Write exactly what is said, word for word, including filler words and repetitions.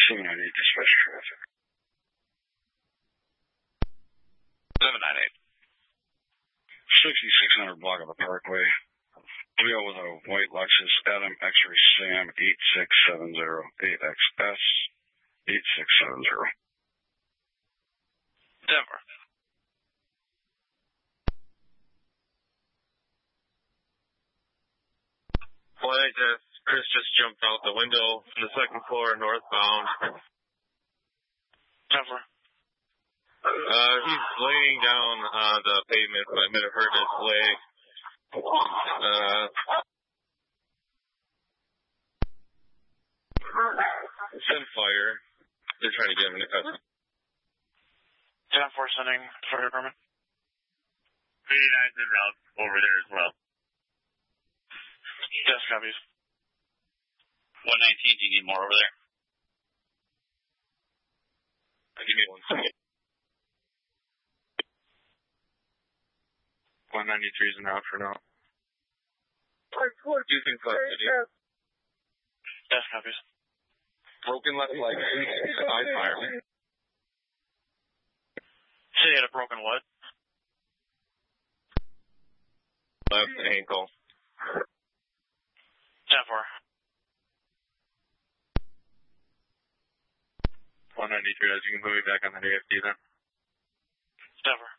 seven nine eight, dispatch traffic. seven nine eight. sixty-six hundred block of the Parkway. Leo with a white Lexus, Adam X-ray Sam eight six seven zero, eight X S eight six seven zero. Denver. Well, I just, Chris just jumped out the window from the second floor northbound. Denver. Uh, he's laying down on the pavement, but I might have hurt his leg. Uh, send fire. They're trying to get him into custody. ten four sending fire department. thirty-nine's en route over there as well. Yes, copies. one nineteen, do you need more over there? Give me one second. one ninety-three is en route for now. Using custody. Yes, copies. Broken left leg, side fire. So you had a broken what? Left ankle. ten four. one ninety-three, as you can move me back on the A F D then. Denver.